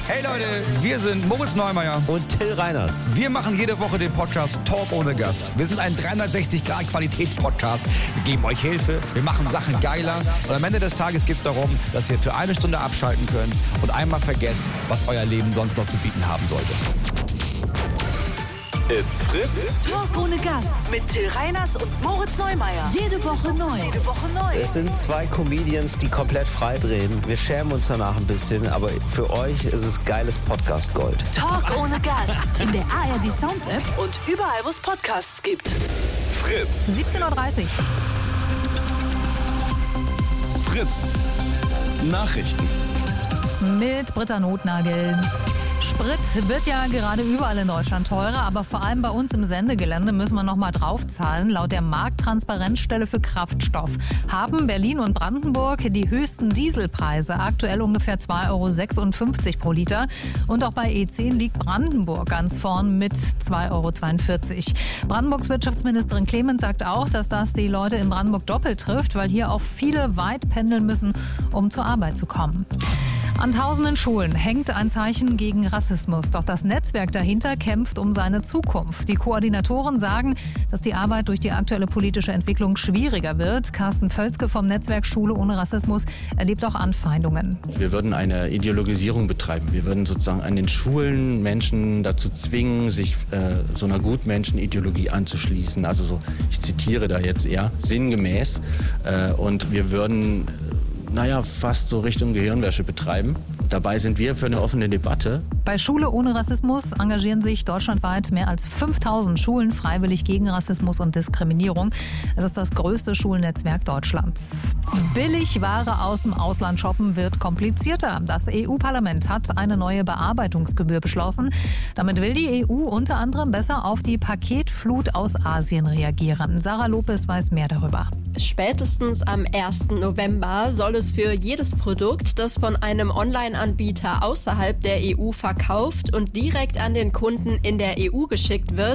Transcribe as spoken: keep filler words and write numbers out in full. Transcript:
Hey Leute, wir sind Moritz Neumeier und Till Reiners. Wir machen jede Woche den Podcast Talk ohne Gast. Wir sind ein dreihundertsechzig Grad Qualitätspodcast. Wir geben euch Hilfe, wir machen Sachen geiler. Und am Ende des Tages geht es darum, dass ihr für eine Stunde abschalten könnt und einmal vergesst, was euer Leben sonst noch zu bieten haben sollte. It's Fritz. Talk ohne Gast mit Till Reiners und Moritz Neumeier. Jede Woche neu. Jede Woche neu. Es sind zwei Comedians, die komplett frei drehen. Wir schämen uns danach ein bisschen, aber für euch ist es geiles Podcast-Gold. Talk ohne Gast. In der A R D Sounds App und überall, wo es Podcasts gibt. Fritz. siebzehn Uhr dreißig. Fritz. Nachrichten. Mit Britta Notnagel. Sprit wird ja gerade überall in Deutschland teurer, aber vor allem bei uns im Sendegelände müssen wir noch mal draufzahlen. Laut der Markttransparenzstelle für Kraftstoff haben Berlin und Brandenburg die höchsten Dieselpreise, aktuell ungefähr zwei Euro sechsundfünfzig pro Liter. Und auch bei E zehn liegt Brandenburg ganz vorn mit zwei Euro zweiundvierzig. Brandenburgs Wirtschaftsministerin Clemens sagt auch, dass das die Leute in Brandenburg doppelt trifft, weil hier auch viele weit pendeln müssen, um zur Arbeit zu kommen. An tausenden Schulen hängt ein Zeichen gegen Rassismus. Doch das Netzwerk dahinter kämpft um seine Zukunft. Die Koordinatoren sagen, dass die Arbeit durch die aktuelle politische Entwicklung schwieriger wird. Carsten Völzke vom Netzwerk Schule ohne Rassismus erlebt auch Anfeindungen. Wir würden eine Ideologisierung betreiben. Wir würden sozusagen an den Schulen Menschen dazu zwingen, sich äh, so einer Gutmenschenideologie anzuschließen. Also so, ich zitiere da jetzt eher sinngemäß. Äh, und wir würden naja, fast so Richtung Gehirnwäsche betreiben. Dabei sind wir für eine offene Debatte. Bei Schule ohne Rassismus engagieren sich deutschlandweit mehr als fünftausend Schulen freiwillig gegen Rassismus und Diskriminierung. Es ist das größte Schulnetzwerk Deutschlands. Billig Ware aus dem Ausland shoppen wird komplizierter. Das E U-Parlament hat eine neue Bearbeitungsgebühr beschlossen. Damit will die E U unter anderem besser auf die Paketflut aus Asien reagieren. Sarah Lopez weiß mehr darüber. Spätestens am ersten November soll es für jedes Produkt, das von einem Online-Anbieter außerhalb der E U verkauft und direkt an den Kunden in der E U geschickt wird,